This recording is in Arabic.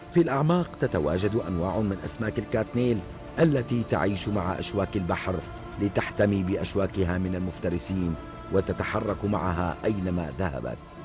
في الأعماق تتواجد أنواع من أسماك الكاتنيل التي تعيش مع أشواك البحر لتحتمي بأشواكها من المفترسين وتتحرك معها أينما ذهبت.